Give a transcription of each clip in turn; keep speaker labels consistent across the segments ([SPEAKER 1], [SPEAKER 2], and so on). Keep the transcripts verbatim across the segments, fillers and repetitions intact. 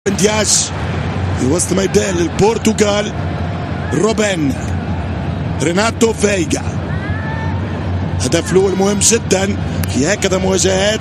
[SPEAKER 1] دياش في وسط ميدان البرتغال. روبن ريناتو فيجا هدف له المهم جدا في هكذا مواجهات.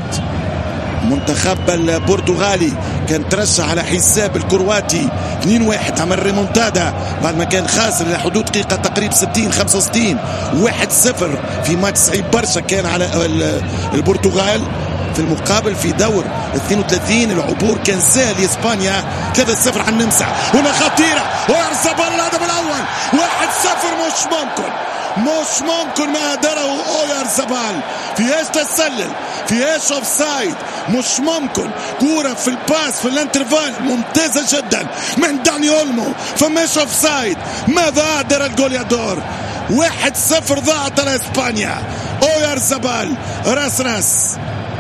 [SPEAKER 1] منتخب البرتغالي كان ترشح على حساب الكرواتي اثنين واحد عمل ريمونتادا بعد ما كان خاسر الى حدود دقيقه تقريبا ستين خمسة وستين واحد صفر في ماتش صعيب برشا كان على البرتغال. في المقابل في دور اثنين وثلاثين العبور كان سهل لاسبانيا ثلاثة صفر على النمسا. هنا خطيره وارزبال الهدف الاول واحد صفر. مش ممكن مش ممكن ما دره اويارزابال. فيهاش تسلل فيهاش اوف سايد. مش ممكن كوره في الباس في الانترفال ممتازه جدا من داني اولمو فماش اوف سايد. ماذا درى الجوليادور؟ واحد صفر ضاعت على اسبانيا. اويارزابال راس راس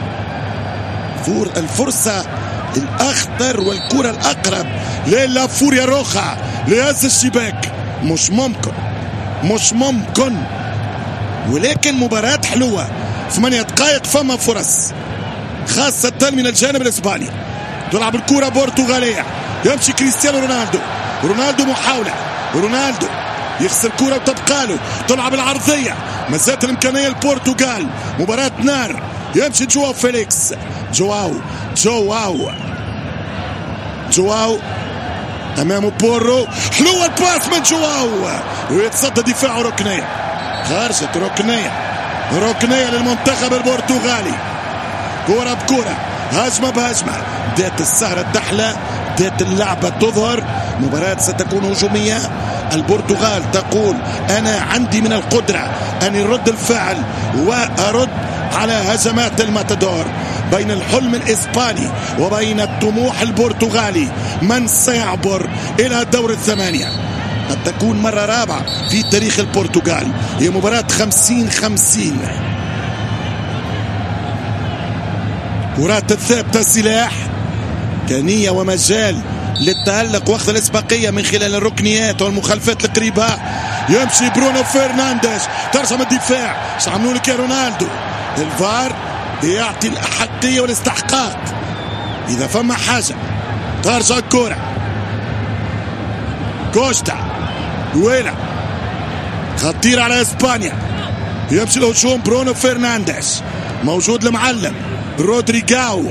[SPEAKER 1] فور الفرصة الأخطر والكرة الأقرب ليلا فوريا روخا لهذا الشباك. مش ممكن مش ممكن ولكن مباراة حلوة. ثمانية دقائق فما فرص خاصة من الجانب الإسباني. تلعب الكرة برتغالية يمشي كريستيانو رونالدو. رونالدو محاولة رونالدو يخسر كرة وتبقى له. تلعب العرضية مازالت الإمكانية البرتغال. مباراة نار. يمشي جواو فيليكس. جواو جواو جواو امامه بورو. حلوه الباس من جواو ويتصدى دفاعه. ركنيه خرجت ركنيه ركنيه للمنتخب البرتغالي. كره بكره هجمه بهجمه. بدات السهره تحلى بدات اللعبه تظهر. مباراه ستكون هجوميه. البرتغال تقول انا عندي من القدره ان يرد الفعل وارد على هجمات الماتادور. بين الحلم الإسباني وبين الطموح البرتغالي من سيعبر إلى دور الثمانية. قد تكون مرة رابعة في تاريخ البرتغال. هي مباراة خمسين خمسين. كرات الثابتة سلاح كنية ومجال للتألق واخذ الإسباقية من خلال الركنيات والمخالفات القريبة. يمشي برونو فرنانديز ترجع من الدفاع. ايش عملوا لك يا رونالدو؟ الفار يعطي الأحقية والاستحقاق إذا فما حاجة. ترجع الكرة كوستا دويلة خطيرة على إسبانيا. يمشي الهجوم برونو فرنانديز موجود المعلم رودريغاو.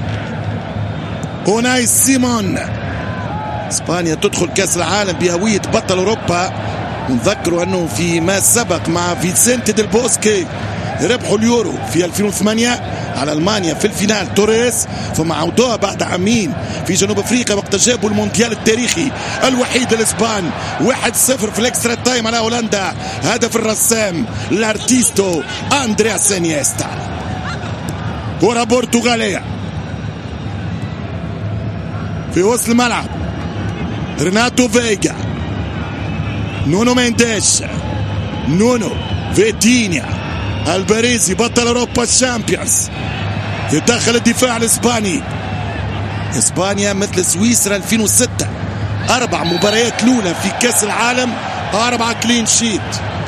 [SPEAKER 1] اوناي سيمون. إسبانيا تدخل كأس العالم بهوية بطل أوروبا. نذكروا أنه فيما سبق مع فيسنتي ديل بوسكي ربحوا اليورو في ألفين وثمانية على ألمانيا في الفينال توريس. ثم عودوها بعد عامين في جنوب افريقيا وقت جابوا المونديال التاريخي الوحيد للاسبان واحد صفر في الاكسترا تايم على هولندا. هدف الرسام الارتيستو اندرياس انيستا. كرة برتغالية في وسط الملعب. ريناتو فيجا نونو مينديش نونو فيتينيا الباريزي بطل اوروبا الشامبيونز في داخل الدفاع الاسباني. اسبانيا مثل سويسرا ألفين وستة اربع مباريات الاولى في كاس العالم اربعه كلين شيت.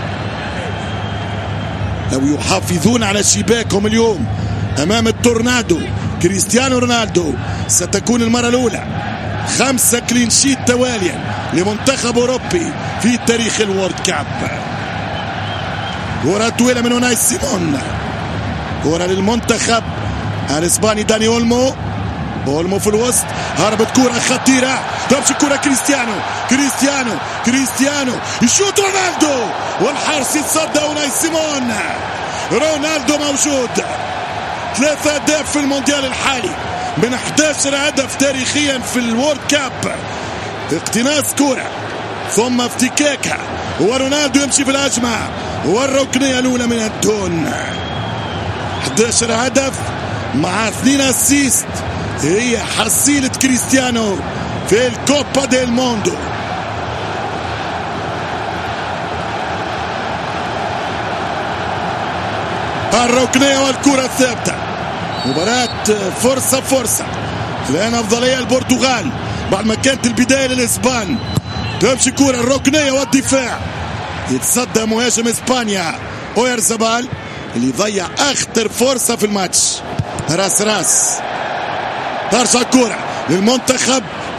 [SPEAKER 1] لو يحافظون على شباكهم اليوم امام التورنادو كريستيانو رونالدو ستكون المره الاولى خمسه كلين شيت تواليا لمنتخب اوروبي في تاريخ الورد كاب. كرة طويلة من اوناي سيمون. كرة للمنتخب الاسباني داني اولمو. اولمو في الوسط هربت كرة خطيرة. تمشي كرة كريستيانو كريستيانو كريستيانو يشوط رونالدو والحارس يتصدى. اوناي سيمون. رونالدو موجود. ثلاثة اهداف في المونديال الحالي من احد عشر هدف تاريخيا في الورد كاب. اقتناص كرة ثم افتكاكها ورونالدو يمشي في الهجمة والركنية الأولى من الدون. احد عشر هدف مع اثنين اسيست. هي حصيلة كريستيانو في الكوبا ديل موندو. الركنية والكرة الثابتة. مباراة فرصة فرصة. الآن أفضلية البرتغال بعد ما كانت البداية للإسبان. تمشي كرة الركنية والدفاع. يتصدى مهاجم اسبانيا اويارزابال اللي ضيع اخطر فرصة في الماتش. راس راس ترجع الكرة للمنتخب